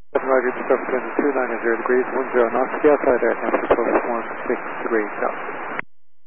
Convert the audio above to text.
Roger, Discover 290 degrees, 10 knots, the outside air temperature plus 163 Celsius.